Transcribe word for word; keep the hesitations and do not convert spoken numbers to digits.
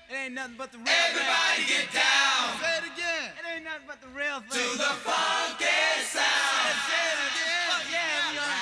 It ain't nothing but the real Everybody thing. get down. Say it again. It ain't nothing but the real thing. To the funk.